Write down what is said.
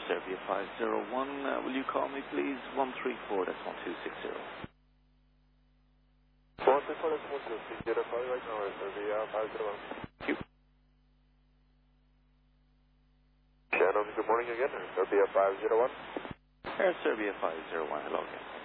Serbia 501, will you call me please? 134, that's 1260. 134, that's 1260, call you right now, Serbia 501. Thank you. Shannon, good morning again, Serbia 501. Serbia 501, hello again.